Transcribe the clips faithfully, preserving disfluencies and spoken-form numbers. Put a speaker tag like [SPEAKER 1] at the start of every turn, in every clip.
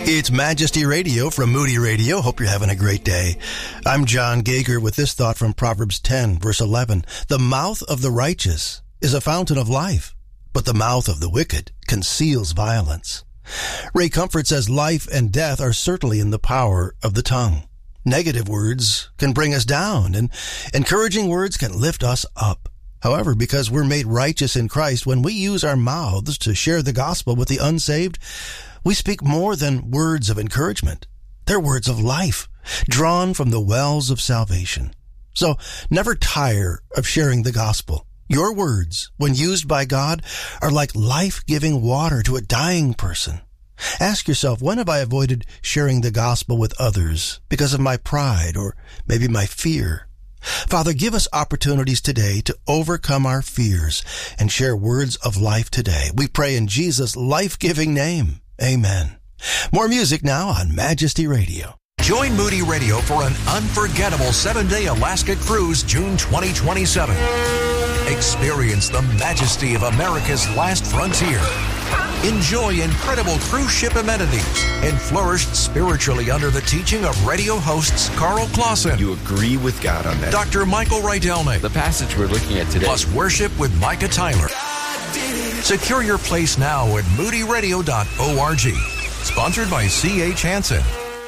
[SPEAKER 1] It's Majesty Radio from Moody Radio. Hope you're having a great day. I'm John Gager with this thought from Proverbs ten, verse eleven. The mouth of the righteous is a fountain of life, but the mouth of the wicked conceals violence. Ray Comfort says life and death are certainly in the power of the tongue. Negative words can bring us down, and encouraging words can lift us up. However, because we're made righteous in Christ, when we use our mouths to share the gospel with the unsaved, we speak more than words of encouragement. They're words of life, drawn from the wells of salvation. So never tire of sharing the gospel. Your words, when used by God, are like life-giving water to a dying person. Ask yourself, when have I avoided sharing the gospel with others because of my pride or maybe my fear? Father, give us opportunities today to overcome our fears and share words of life today. We pray in Jesus' life-giving name. Amen. More music now on Majesty Radio.
[SPEAKER 2] Join Moody Radio for an unforgettable seven-day Alaska cruise June twenty twenty-seven. Experience the majesty of America's last frontier. Enjoy incredible cruise ship amenities and flourish spiritually under the teaching of radio hosts Carl Clausen.
[SPEAKER 3] You agree with God on that.
[SPEAKER 2] Doctor Michael Rydelnik.
[SPEAKER 3] The passage we're looking at today.
[SPEAKER 2] Plus worship with Micah Tyler. Secure your place now at moody radio dot org. Sponsored by C H Hansen.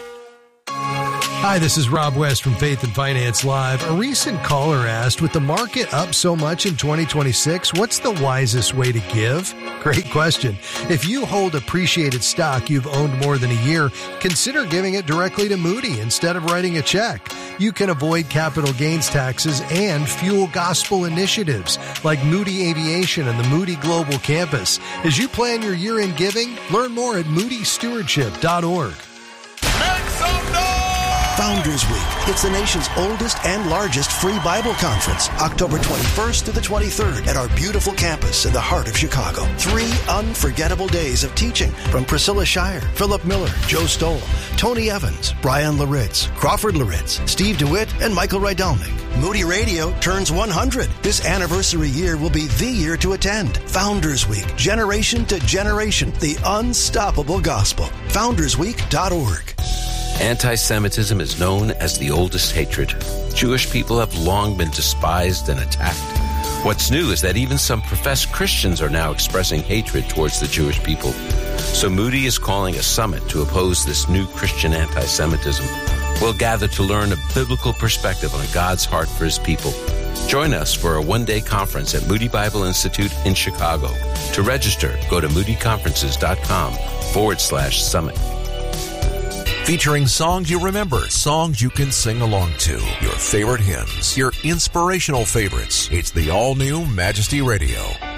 [SPEAKER 4] Hi, this is Rob West from Faith and Finance Live. A recent caller asked, with the market up so much in twenty twenty-six, what's the wisest way to give? Great question. If you hold appreciated stock you've owned more than a year, consider giving it directly to Moody instead of writing a check. You can avoid capital gains taxes and fuel gospel initiatives like Moody Aviation and the Moody Global Campus. As you plan your year-end giving, learn more at moody stewardship dot org.
[SPEAKER 1] Founders Week. It's the nation's oldest and largest free Bible conference, October twenty-first to the twenty-third at our beautiful campus in the heart of Chicago. Three unforgettable days of teaching from Priscilla Shire, Philip Miller, Joe Stoll, Tony Evans, Brian Laritz, Crawford Laritz, Steve DeWitt, and Michael Rydelnik. Moody Radio turns one hundred. This anniversary year will be the year to attend. Founders Week, generation to generation, the unstoppable gospel. founders week dot org.
[SPEAKER 5] Anti-Semitism is known as the oldest hatred. Jewish people have long been despised and attacked. What's new is that even some professed Christians are now expressing hatred towards the Jewish people. So Moody is calling a summit to oppose this new Christian anti-Semitism. We'll gather to learn a biblical perspective on God's heart for his people. Join us for a one-day conference at Moody Bible Institute in Chicago. To register, go to moody conferences dot com forward slash summit.
[SPEAKER 2] Featuring songs you remember, songs you can sing along to, your favorite hymns, your inspirational favorites. It's the all-new Majesty Radio.